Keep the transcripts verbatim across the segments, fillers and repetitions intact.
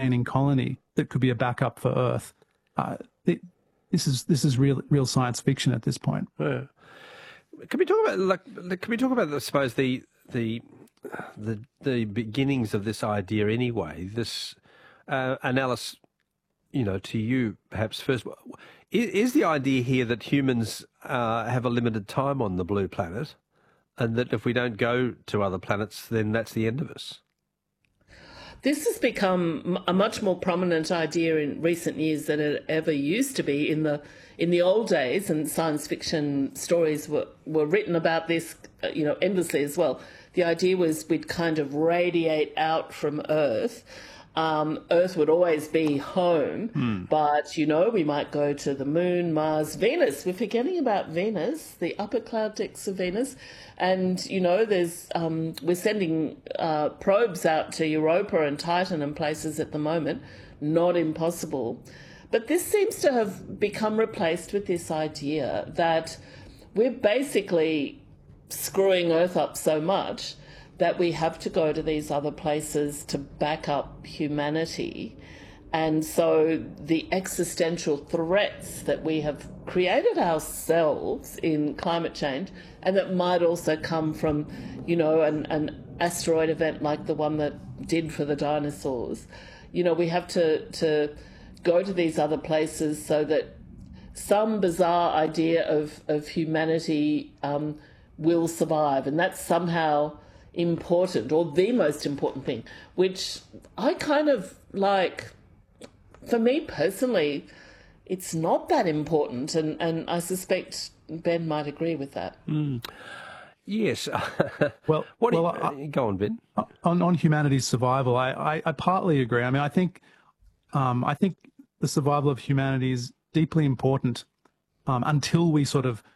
self-sustaining colony that could be a backup for Earth. Uh, it, this is this is real real science fiction at this point. Yeah. Can we talk about like? Can we talk about, I suppose, the the the the beginnings of this idea anyway? This uh, and Alice, you know, to you perhaps first, is, is the idea here that humans uh, have a limited time on the blue planet, and that if we don't go to other planets, then that's the end of us? This has become a much more prominent idea in recent years than it ever used to be. In the in the old days, and science fiction stories were, were written about this, you know, endlessly as well. The idea was we'd kind of radiate out from Earth. Um, Earth would always be home, mm. but, you know, we might go to the Moon, Mars, Venus. We're forgetting about Venus, the upper cloud decks of Venus. And, you know, there's um, we're sending uh, probes out to Europa and Titan and places at the moment. Not impossible. But this seems to have become replaced with this idea that we're basically screwing Earth up so much that we have to go to these other places to back up humanity. And so the existential threats that we have created ourselves in climate change, and that might also come from, you know, an, an asteroid event like the one that did for the dinosaurs, you know, we have to, to go to these other places so that some bizarre idea of, of humanity um, will survive. And that's somehow important, or the most important thing, which I kind of like. For me personally, it's not that important, and, and I suspect Ben might agree with that. Mm. Yes. well, what do well, you, I, go on, Ben. On, on humanity's survival, I, I, I partly agree. I mean, I think um, I think the survival of humanity is deeply important um, until we sort of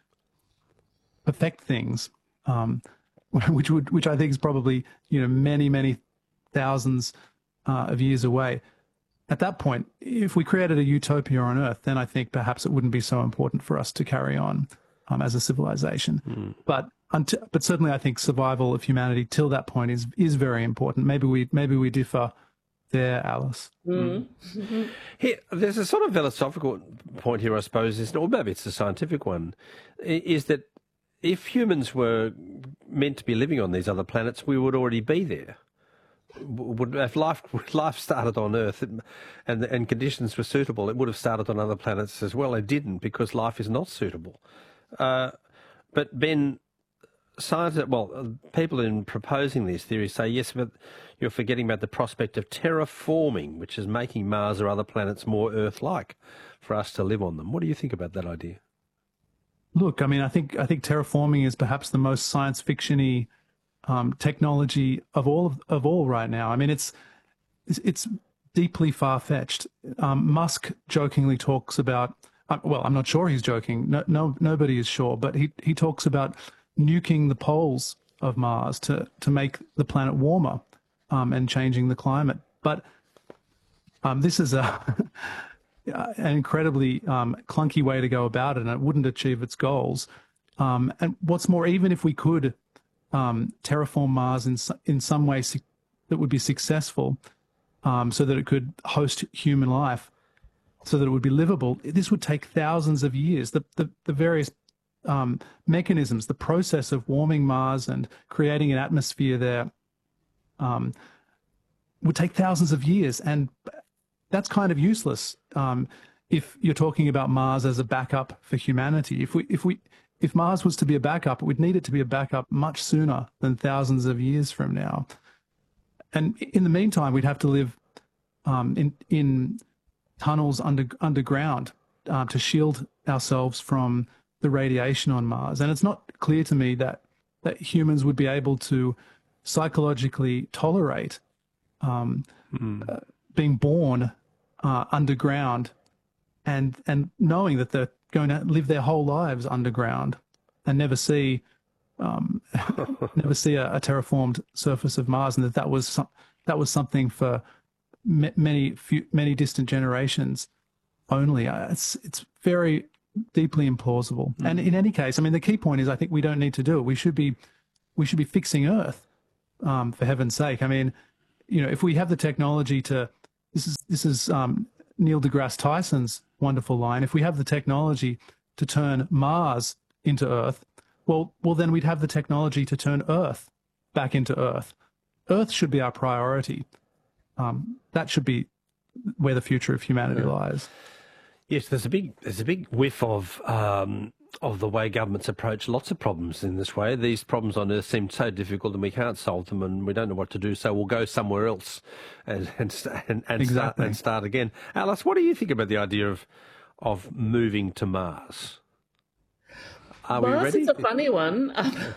perfect things. Um, which would, which I think is probably, you know, many, many thousands uh, of years away. At that point, if we created a utopia on Earth, then I think perhaps it wouldn't be so important for us to carry on um, as a civilization. Mm. But until, but certainly, I think survival of humanity till that point is is very important. Maybe we maybe we differ there, Alice. Mm. Mm. Here, there's a sort of philosophical point here, I suppose, is, or maybe it's a scientific one, is that if humans were meant to be living on these other planets, we would already be there. Would, if life life started on Earth and and conditions were suitable, it would have started on other planets as well. It didn't, because life is not suitable. Uh, but Ben, science, well, people in proposing these theories say yes, but you're forgetting about the prospect of terraforming, which is making Mars or other planets more Earth-like for us to live on them. What do you think about that idea? Look, I mean, I think I think terraforming is perhaps the most science fiction-y um, technology of all of, of all right now. I mean, it's it's, it's deeply far-fetched. Um, Musk jokingly talks about, uh, well, I'm not sure he's joking. No, no, nobody is sure, but he he talks about nuking the poles of Mars to to make the planet warmer um, and changing the climate. But um, this is a an incredibly um, clunky way to go about it, and it wouldn't achieve its goals. Um, and what's more, even if we could um, terraform Mars in in some way that would be successful, um, so that it could host human life, so that it would be livable, this would take thousands of years. The the, the various um, mechanisms, the process of warming Mars and creating an atmosphere there, um, would take thousands of years, and that's kind of useless um, if you're talking about Mars as a backup for humanity. If we, if we, if Mars was to be a backup, we'd need it to be a backup much sooner than thousands of years from now. And in the meantime, we'd have to live um, in in tunnels under underground uh, to shield ourselves from the radiation on Mars. And it's not clear to me that that humans would be able to psychologically tolerate um, mm. uh, being born Uh, underground and and knowing that they're going to live their whole lives underground and never see um, never see a, a terraformed surface of Mars, and that that was some, that was something for m many few, many distant generations only. Uh, it's it's very deeply implausible. Mm. And in any case, I mean, the key point is I think we don't need to do it. We should be we should be fixing Earth, um, for heaven's sake. I mean, you know, if we have the technology to this is this is um, Neil deGrasse Tyson's wonderful line. If we have the technology to turn Mars into Earth, well, well, then we'd have the technology to turn Earth back into Earth. Earth should be our priority. Um, that should be where the future of humanity yeah. lies. Yes, there's a big there's a big whiff of um, of the way governments approach lots of problems in this way. These problems on Earth seem so difficult and we can't solve them and we don't know what to do, so we'll go somewhere else and and and, and, exactly. start, and start again. Alice, what do you think about the idea of of moving to Mars? Are Mars we ready? is a funny one.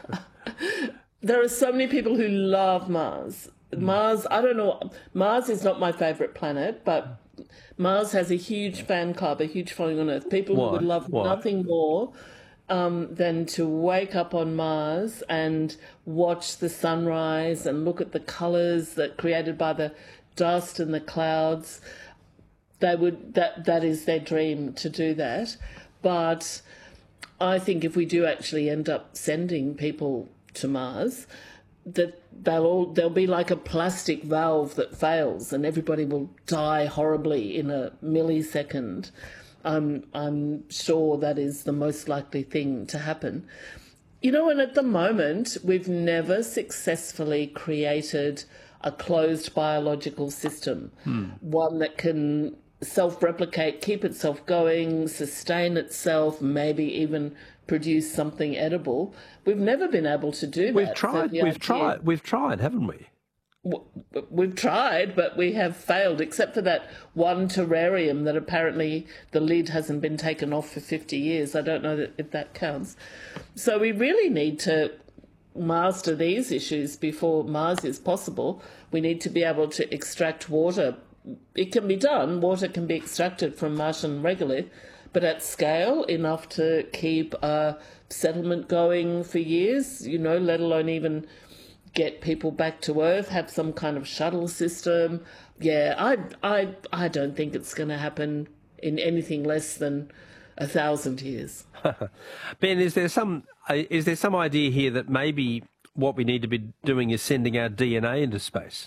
There are so many people who love Mars. Mars, I don't know, Mars is not my favourite planet, but Mars has a huge fan club, a huge following on Earth. People Why? who would love Why? nothing more um, than to wake up on Mars and watch the sunrise and look at the colours that created by the dust and the clouds. They would that that is their dream to do that. But I think if we do actually end up sending people to Mars, that they'll all there'll be like a plastic valve that fails and everybody will die horribly in a millisecond. I'm I'm sure that is the most likely thing to happen. You know, and at the moment we've never successfully created a closed biological system, hmm. one that can self-replicate, keep itself going, sustain itself, maybe even produce something edible. We've never been able to do that. We've tried. So we've tried. We've tried, haven't we? We've tried, but we have failed, except for that one terrarium that apparently the lid hasn't been taken off for fifty years. I don't know that, if that counts. So we really need to master these issues before Mars is possible. We need to be able to extract water. It can be done. Water can be extracted from Martian regolith, but at scale enough to keep a settlement going for years, you know, let alone even get people back to Earth, have some kind of shuttle system. Yeah, I, I, I don't think it's going to happen in anything less than a thousand years. Ben, is there some is there some idea here that maybe what we need to be doing is sending our D N A into space,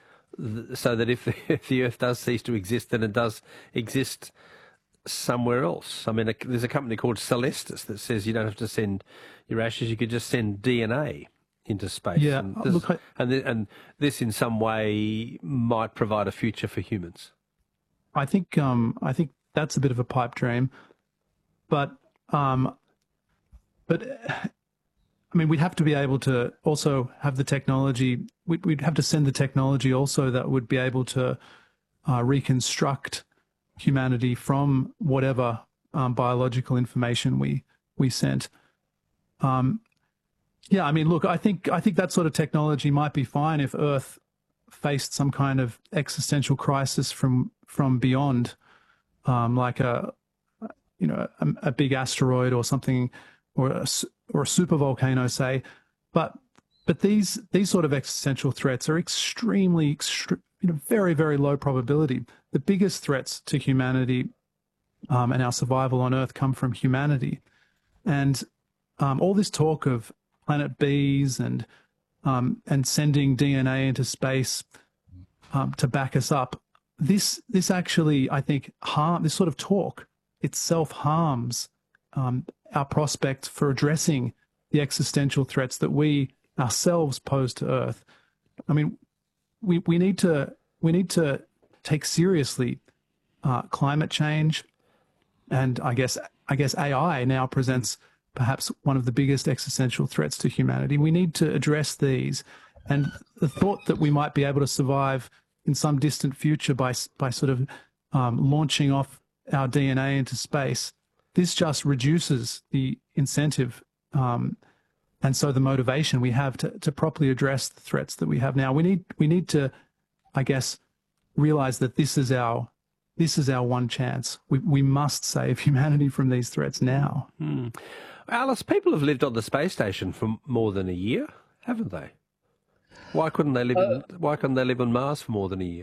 so that if the, if the Earth does cease to exist, then it does exist somewhere else? I mean, a, there's a company called Celestis that says you don't have to send your ashes; you could just send D N A into space. Yeah, and this, look, I, and, th- and this in some way might provide a future for humans. I think um, I think that's a bit of a pipe dream, but um, but I mean, we'd have to be able to also have the technology. We'd, we'd have to send the technology also that would be able to uh, reconstruct humanity from whatever um, biological information we we sent. Um, yeah, I mean, look, I think I think that sort of technology might be fine if Earth faced some kind of existential crisis from from beyond, um, like a you know a, a big asteroid or something, or a, or a supervolcano, say. But but these these sort of existential threats are extremely, extre- you know, very very low probability. The biggest threats to humanity um, and our survival on Earth come from humanity, and um, all this talk of Planet Bs and um, and sending D N A into space um, to back us up. This this actually, I think, harm. This sort of talk itself harms um, our prospects for addressing the existential threats that we ourselves pose to Earth. I mean, we we need to we need to take seriously uh, climate change, and I guess I guess A I now presents perhaps one of the biggest existential threats to humanity. We need to address these, and the thought that we might be able to survive in some distant future by by sort of um, launching off our D N A into space, this just reduces the incentive um, and so the motivation we have to, to properly address the threats that we have now. We need we need to, I guess, realize that this is our this is our one chance. We we must save humanity from these threats now. Hmm. Alice, people have lived on the space station for more than a year, haven't they? Why couldn't they live? Uh, in, why couldn't they live on Mars for more than a year?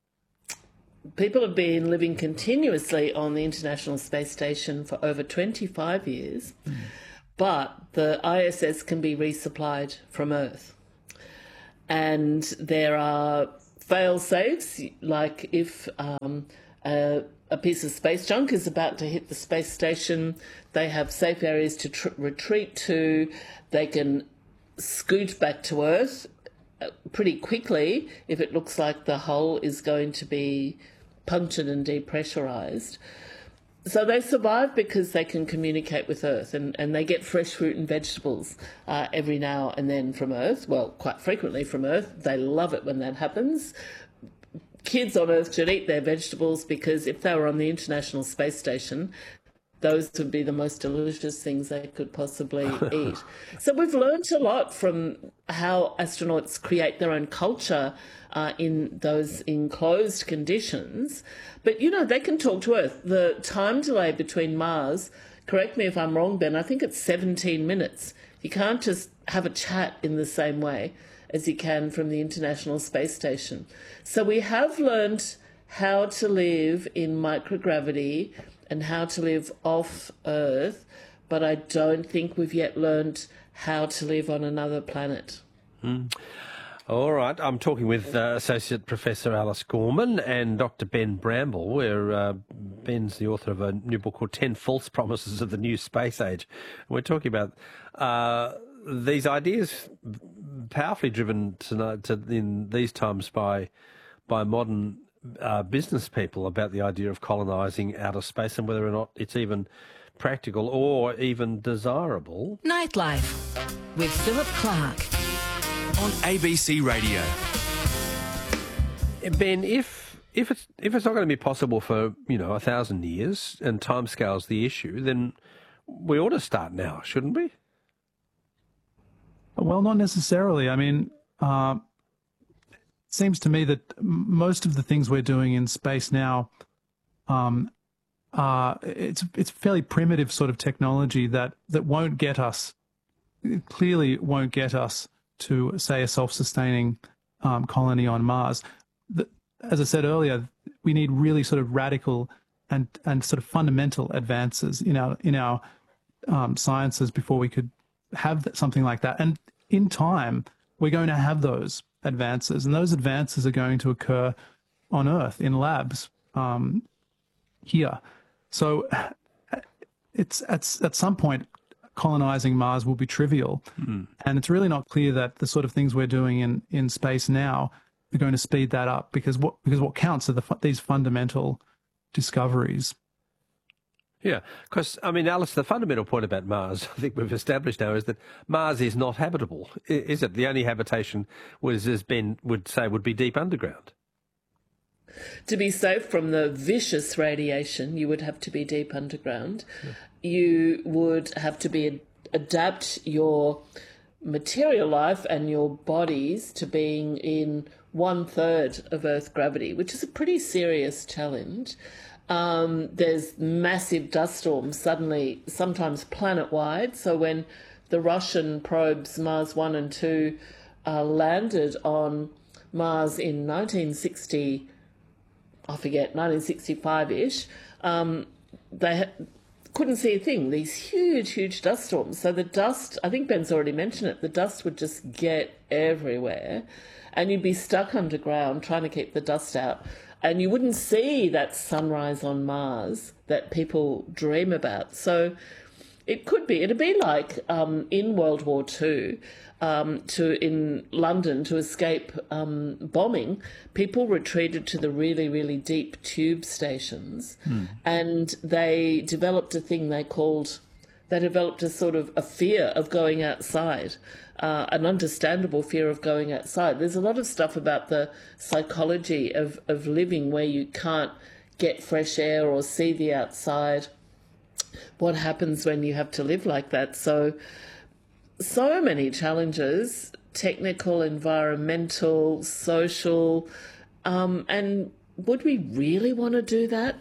People have been living continuously on the International Space Station for over twenty-five years, mm. but the I S S can be resupplied from Earth. And there are fail-safes, like if um, a, a piece of space junk is about to hit the space station, they have safe areas to tr- retreat to. They can scoot back to Earth pretty quickly if it looks like the hull is going to be punctured and depressurized. So they survive because they can communicate with Earth, and, and they get fresh fruit and vegetables uh, every now and then from Earth. Well, quite frequently from Earth. They love it when that happens. Kids on Earth should eat their vegetables, because if they were on the International Space Station, those would be the most delicious things they could possibly eat. So we've learned a lot from how astronauts create their own culture uh, in those enclosed conditions. But, you know, they can talk to Earth. The time delay between Mars, correct me if I'm wrong, Ben, I think it's seventeen minutes. You can't just have a chat in the same way as you can from the International Space Station. So we have learned how to live in microgravity and how to live off Earth, but I don't think we've yet learned how to live on another planet. Mm. All right, I'm talking with uh, Associate Professor Alice Gorman and Doctor Ben Bramble, where uh, Ben's the author of a new book called ten False Promises of the New Space Age. And we're talking about uh, these ideas powerfully driven tonight, to, in these times by by modern uh, business people about the idea of colonising outer space and whether or not it's even practical or even desirable. Nightlife with Philip Clark on A B C Radio. Ben, if if it's if it's not going to be possible for, you know, a thousand years and timescale's the issue, then we ought to start now, shouldn't we? Well, not necessarily. I mean, uh, it seems to me that most of the things we're doing in space now, um, uh, it's it's fairly primitive sort of technology that, that won't get us, it clearly won't get us to, say, a self-sustaining um, colony on Mars. The, as I said earlier, we need really sort of radical and, and sort of fundamental advances in our in our um, sciences before we could have something like that. And in time, we're going to have those advances, and those advances are going to occur on Earth in labs um, here. So it's at, at some point, colonizing Mars will be trivial. Mm. And it's really not clear that the sort of things we're doing in, in space now are going to speed that up, because what because what counts are the, these fundamental discoveries. Yeah, because, I mean, Alice, the fundamental point about Mars, I think we've established now, is that Mars is not habitable, is it? The only habitation, was, as Ben would say, would be deep underground. To be safe from the vicious radiation, you would have to be deep underground. Yeah. You would have to be adapt your material life and your bodies to being in one third of Earth gravity, which is a pretty serious challenge. Um, there's massive dust storms suddenly, sometimes planet-wide. So when the Russian probes Mars one and two uh, landed on Mars in nineteen sixty, I forget, nineteen sixty-five-ish, um, they ha- couldn't see a thing, these huge, huge dust storms. So the dust, I think Ben's already mentioned it, the dust would just get everywhere, and you'd be stuck underground trying to keep the dust out. And you wouldn't see that sunrise on Mars that people dream about. So it could be, it'd be like um, in World War Two, um, to in London, to escape um, bombing, people retreated to the really, really deep tube stations, hmm. and they developed a thing they called, they developed a sort of a fear of going outside. Uh, an understandable fear of going outside. There's a lot of stuff about the psychology of, of living where you can't get fresh air or see the outside. What happens when you have to live like that? So, so many challenges, technical, environmental, social, um, and would we really want to do that?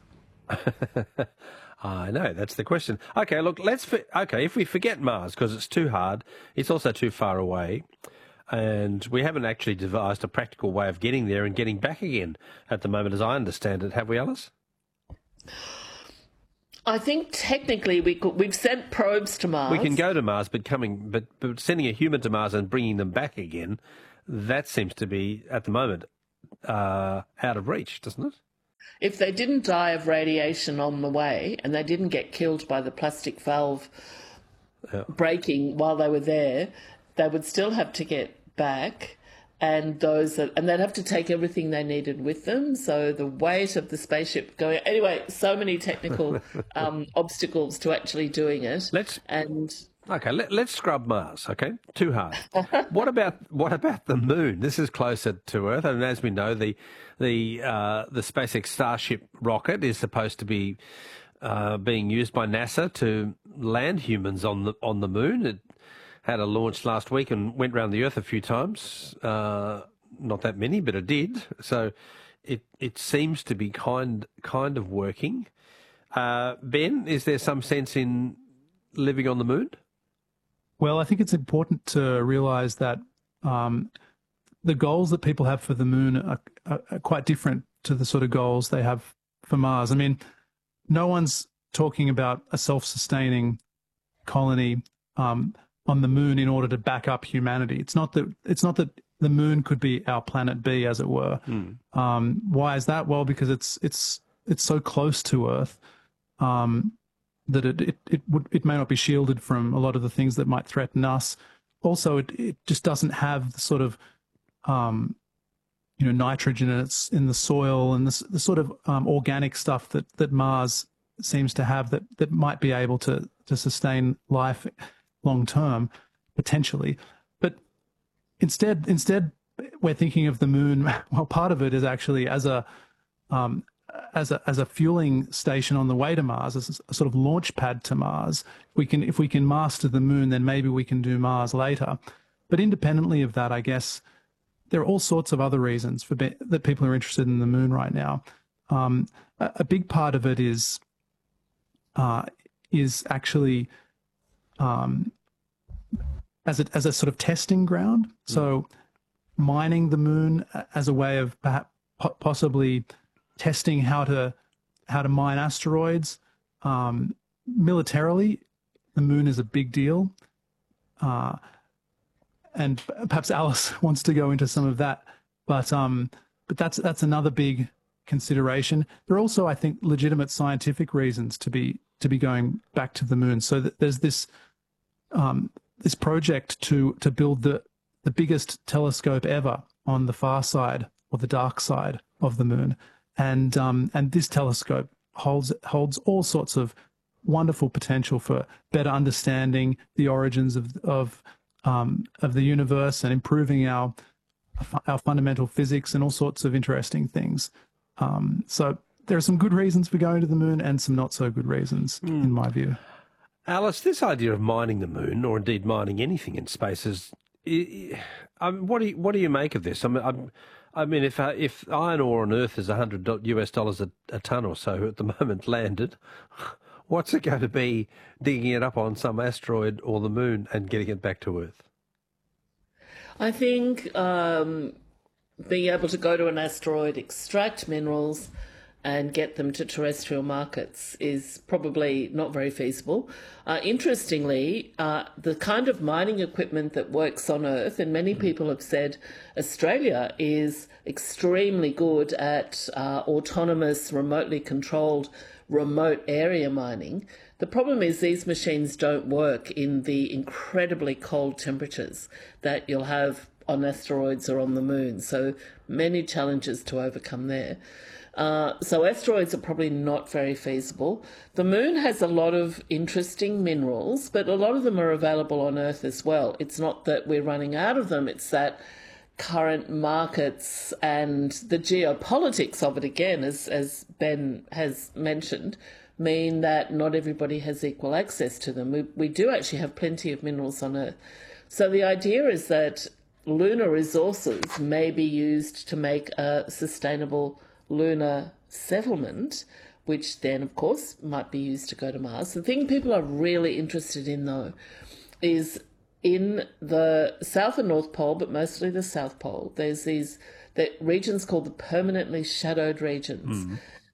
I know, that's the question. Okay, look, let's... For, okay, if we forget Mars, because it's too hard, it's also too far away, and we haven't actually devised a practical way of getting there and getting back again at the moment, as I understand it. Have we, Alice? I think technically we could, we've sent probes to Mars. We can go to Mars, but coming, but, but sending a human to Mars and bringing them back again, that seems to be, at the moment, uh, out of reach, doesn't it? If they didn't die of radiation on the way and they didn't get killed by the plastic valve yeah. breaking while they were there, they would still have to get back. And those that, and they'd have to take everything they needed with them. So the weight of the spaceship going anyway, so many technical um, obstacles to actually doing it. Let's and okay. Let, let's scrub Mars. Okay, too hard. what about what about the Moon? This is closer to Earth, and as we know, the the uh, the SpaceX Starship rocket is supposed to be uh, being used by NASA to land humans on the on the Moon. It, had a launch last week and went around the Earth a few times. Uh, not that many, but it did. So it it seems to be kind kind of working. Uh, Ben, is there some sense in living on the Moon? Well, I think it's important to realise that um, the goals that people have for the Moon are, are, are quite different to the sort of goals they have for Mars. I mean, no one's talking about a self-sustaining colony um, on the Moon in order to back up humanity. It's not that it's not that the Moon could be our planet B, as it were. Mm. Um, why is that? Well, because it's it's it's so close to Earth um, that it it it would it may not be shielded from a lot of the things that might threaten us. Also, it it just doesn't have the sort of um, you know nitrogen in its in the soil and the, the sort of um, organic stuff that that Mars seems to have that that might be able to to sustain life long term, potentially. But instead, instead, we're thinking of the Moon. Well, part of it is actually as a um, as a as a fueling station on the way to Mars, as a sort of launch pad to Mars. We can, if we can master the Moon, then maybe we can do Mars later. But independently of that, I guess there are all sorts of other reasons for be, that people are interested in the Moon right now. Um, a, a big part of it is uh, is actually Um, as a as a sort of testing ground, so mining the Moon as a way of perhaps possibly testing how to how to mine asteroids. Um, militarily, the Moon is a big deal, uh, and perhaps Alice wants to go into some of that. But um, but that's that's another big consideration. There are also, I think, legitimate scientific reasons to be to be going back to the Moon. So that there's this. Um, this project to to build the the biggest telescope ever on the far side or the dark side of the Moon, and um, and this telescope holds holds all sorts of wonderful potential for better understanding the origins of of um, of the universe and improving our our fundamental physics and all sorts of interesting things. Um, so there are some good reasons for going to the Moon and some not so good reasons, mm. in my view. Alice, this idea of mining the Moon, or indeed mining anything in space, is, um, what do you, what do you make of this? I mean, I'm, I mean, if uh, if iron ore on Earth is a hundred U S dollars a, a ton or so at the moment landed, what's it going to be digging it up on some asteroid or the Moon and getting it back to Earth? I think um, being able to go to an asteroid, extract minerals, and get them to terrestrial markets is probably not very feasible. Uh, interestingly, uh, the kind of mining equipment that works on Earth, and many people have said Australia is extremely good at uh, autonomous, remotely controlled, remote area mining. The problem is these machines don't work in the incredibly cold temperatures that you'll have on asteroids or on the Moon. So many challenges to overcome there. Uh, so asteroids are probably not very feasible. The Moon has a lot of interesting minerals, but a lot of them are available on Earth as well. It's not that we're running out of them, it's that current markets and the geopolitics of it, again, as, as Ben has mentioned, mean that not everybody has equal access to them. We, we do actually have plenty of minerals on Earth. So the idea is that lunar resources may be used to make a sustainable lunar settlement, which then, of course, might be used to go to Mars. The thing people are really interested in, though, is in the South and North Pole, but mostly the South Pole, there's these the regions called the permanently shadowed regions. Mm.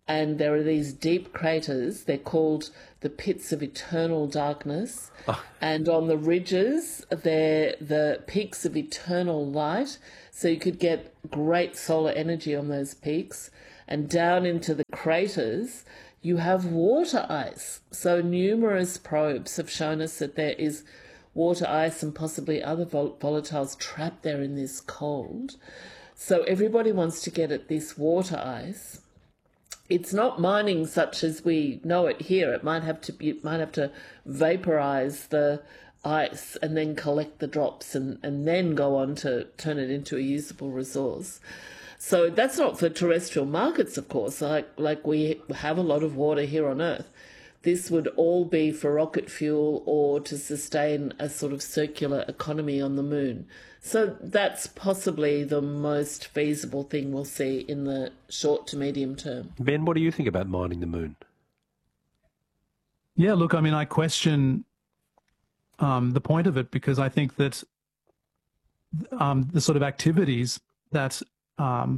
and there are these deep craters. They're called the pits of eternal darkness. Oh. And on the ridges, they're the peaks of eternal light. So you could get great solar energy on those peaks. And down into the craters, you have water ice. So numerous probes have shown us that there is water ice and possibly other vol- volatiles trapped there in this cold. So everybody wants to get at this water ice. It's not mining such as we know it here. It might have to be, it might have to vaporize the ice and then collect the drops and, and then go on to turn it into a usable resource. So that's not for terrestrial markets, of course, like like we have a lot of water here on Earth. This would all be for rocket fuel or to sustain a sort of circular economy on the moon. So that's possibly the most feasible thing we'll see in the short to medium term. Ben, what do you think about mining the moon? Yeah, look, I mean, I question um, the point of it, because I think that um, the sort of activities that um,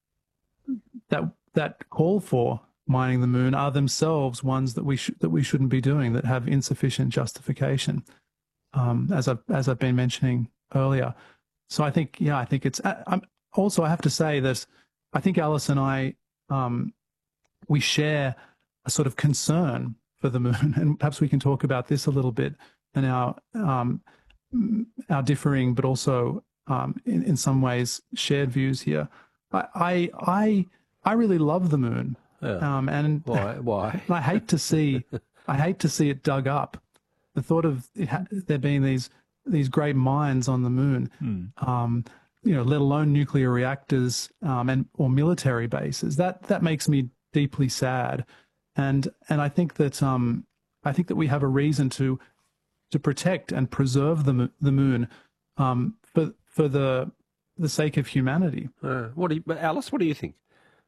that that call for mining the moon are themselves ones that we should that we shouldn't be doing, that have insufficient justification, um, as I've as I've been mentioning earlier. So I think, yeah, I think it's. I'm, also, I have to say that I think Alice and I um, we share a sort of concern for the moon, and perhaps we can talk about this a little bit and our um, our differing, but also um, in, in some ways shared views here. I I I, I really love the moon. Yeah. Um, and why? Why? I hate to see, I hate to see it dug up. The thought of it ha- there being these these great mines on the moon, hmm. um, you know, let alone nuclear reactors um, and or military bases, that that makes me deeply sad. And and I think that um, I think that we have a reason to to protect and preserve the the moon um, for for the the sake of humanity. Uh, what do you, Alice? What do you think?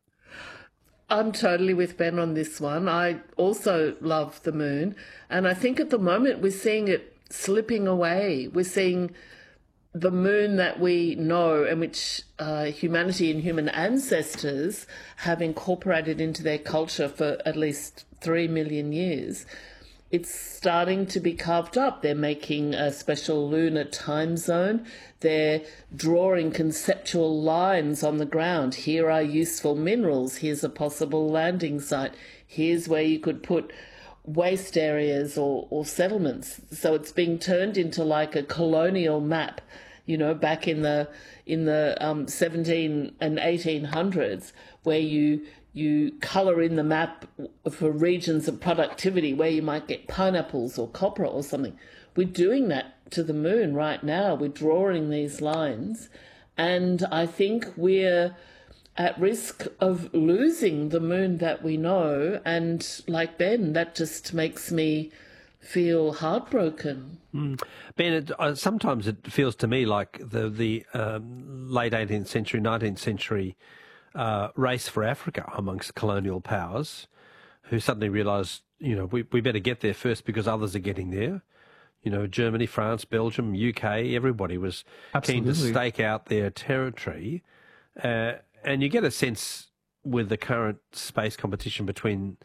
I'm totally with Ben on this one. I also love the moon, and I think at the moment we're seeing it slipping away. We're seeing the moon that we know and which uh, humanity and human ancestors have incorporated into their culture for at least three million years. It's starting to be carved up. They're making a special lunar time zone. They're drawing conceptual lines on the ground. Here are useful minerals. Here's a possible landing site. Here's where you could put waste areas or, or settlements. So it's being turned into like a colonial map, you know, back in the in the um, seventeen and eighteen hundreds, where you you colour in the map for regions of productivity where you might get pineapples or copra or something. We're doing that to the moon right now. We're drawing these lines, and I think we're at risk of losing the moon that we know. And like Ben, that just makes me feel heartbroken. Mm. Ben, it, uh, sometimes it feels to me like the, the um, late eighteenth century, nineteenth century uh, race for Africa amongst colonial powers, who suddenly realised, you know, we, we better get there first because others are getting there. You know, Germany, France, Belgium, U K, everybody was Absolutely. keen to stake out their territory. Uh, and you get a sense with the current space competition between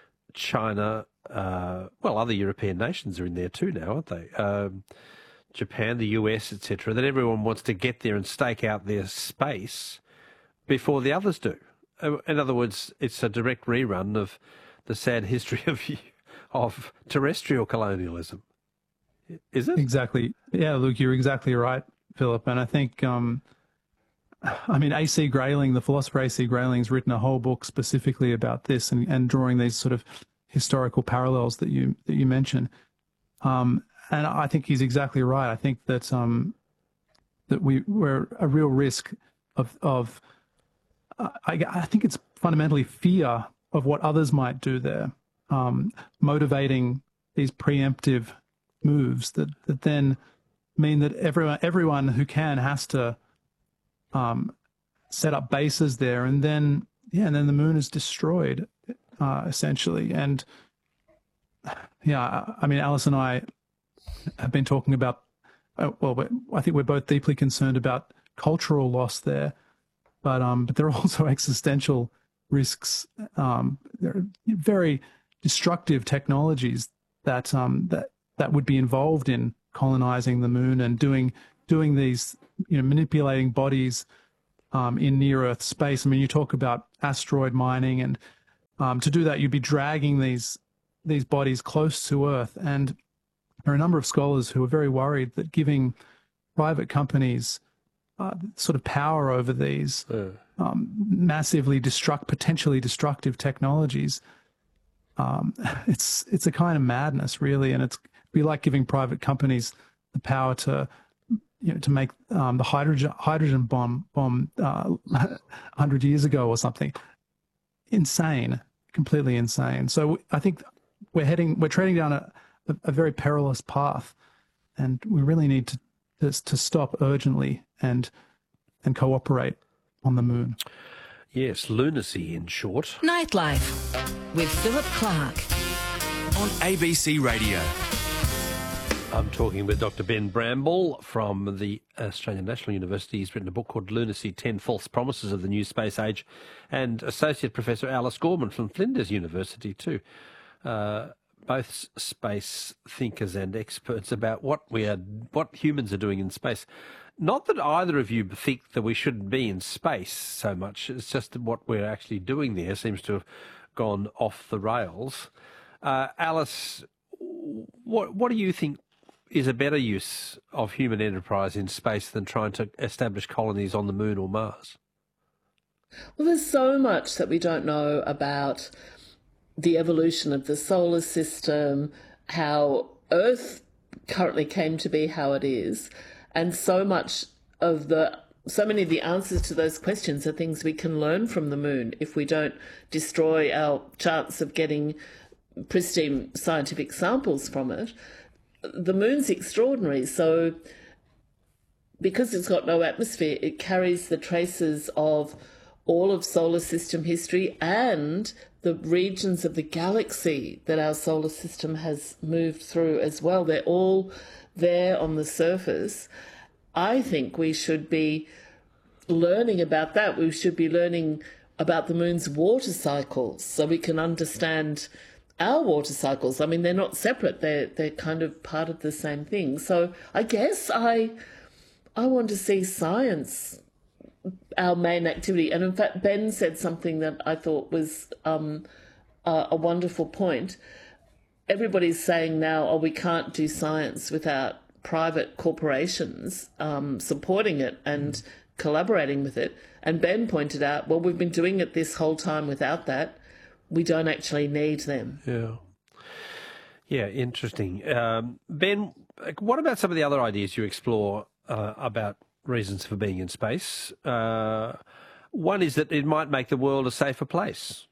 China, uh, well, other European nations are in there too now, aren't they? Um, Japan, the U S, et cetera, that everyone wants to get there and stake out their space before the others do. In other words, it's a direct rerun of the sad history of of terrestrial colonialism. Is it? Exactly. Yeah, Luke, you're exactly right, Philip. And I think, um, I mean, A C Grayling, the philosopher A C Grayling, has written a whole book specifically about this and, and drawing these sort of historical parallels that you that you mentioned. Um, and I think he's exactly right. I think that um, that we we're a real risk of of uh, I, I think it's fundamentally fear of what others might do there, um, motivating these preemptive moves that, that then mean that everyone everyone who can has to um, set up bases there, and then yeah, and then the moon is destroyed uh, essentially. And yeah, I mean, Alice and I have been talking about. Uh, well, I think we're both deeply concerned about cultural loss there, but um, but there are also existential risks. Um, there are very destructive technologies that um, that that would be involved in colonizing the moon and doing doing these, you know, manipulating bodies um, in near Earth space. I mean, you talk about asteroid mining, and um, to do that, you'd be dragging these these bodies close to Earth. And there are a number of scholars who are very worried that giving private companies uh, sort of power over these yeah. um, massively destruct, potentially destructive technologies, um, it's it's a kind of madness, really, and it's it'd be like giving private companies the power to, you know, to make um, the hydrogen hydrogen bomb bomb uh, a hundred years ago or something. Insane, completely insane. So I think we're heading, we're treading down a, a, a very perilous path, and we really need to to, to stop urgently and and cooperate on the moon. Yes, lunacy in short. Nightlife with Philip Clark. On A B C Radio. I'm talking with Doctor Ben Bramble from the Australian National University. He's written a book called Lunacy, ten False Promises of the New Space Age, and Associate Professor Alice Gorman from Flinders University too. Uh, both space thinkers and experts about what we are, what humans are doing in space. Not that either of you think that we shouldn't be in space so much. It's just that what we're actually doing there seems to have gone off the rails. Uh, Alice, what what do you think is a better use of human enterprise in space than trying to establish colonies on the moon or Mars? Well, there's so much that we don't know about the evolution of the solar system, how Earth currently came to be how it is, and so much of the, so many of the answers to those questions are things we can learn from the moon if we don't destroy our chance of getting pristine scientific samples from it. The moon's extraordinary. So because it's got no atmosphere, it carries the traces of all of solar system history and the regions of the galaxy that our solar system has moved through as well. They're all there on the surface. I think we should be learning about that. We should be learning about the moon's water cycles so we can understand our water cycles. I mean, they're not separate. They're, they're kind of part of the same thing. So I guess I, I want to see science our main activity. And in fact, Ben said something that I thought was um, a, a wonderful point. Everybody's saying now, oh, we can't do science without private corporations um, supporting it and collaborating with it. And Ben pointed out, well, we've been doing it this whole time without that. We don't actually need them. Yeah. Yeah, interesting. Um, Ben, what about some of the other ideas you explore uh, about reasons for being in space? Uh, one is that it might make the world a safer place.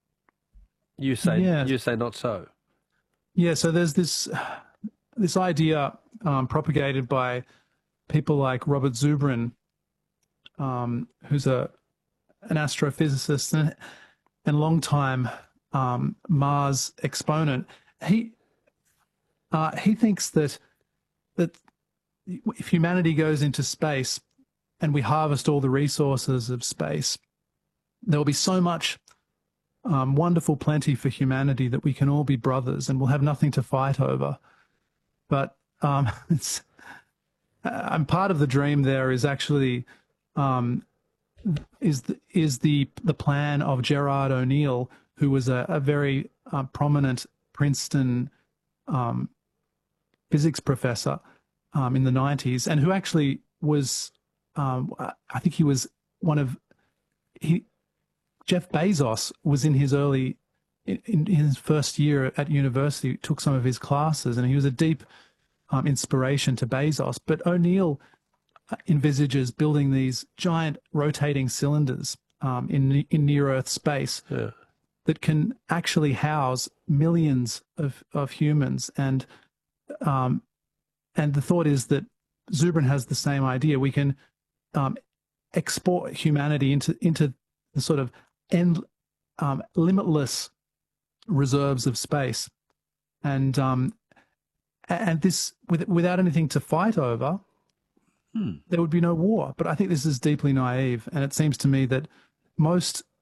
You say, yeah. you say not so. Yeah, so there's this this idea um, propagated by people like Robert Zubrin, um, who's a an astrophysicist and, and long-time um, Mars exponent. He uh, he thinks that that if humanity goes into space and we harvest all the resources of space, there will be so much um, wonderful plenty for humanity that we can all be brothers and we'll have nothing to fight over. But um, it's, I'm part of the dream there is actually um, is the, is the the plan of Gerard O'Neill, who was a, a very uh, prominent Princeton um, physics professor um, in the nineties, and who actually was, um, I think he was one of, he, Jeff Bezos was in his early, in, in his first year at university, took some of his classes, and he was a deep um, inspiration to Bezos. But O'Neill envisages building these giant rotating cylinders um, in in near Earth space Yeah. that can actually house millions of, of humans. And um, and the thought is that Zubrin has the same idea. We can um, export humanity into into the sort of end, um, limitless reserves of space, and um, and this with, without anything to fight over. Hmm. There would be no war. But I think this is deeply naive, and it seems to me that most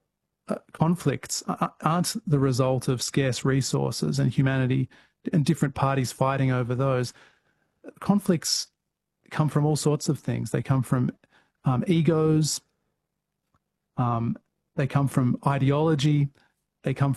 uh, conflicts aren't the result of scarce resources and humanity and different parties fighting over those. Conflicts come from all sorts of things. They come from um, egos. Um, they come from ideology. They come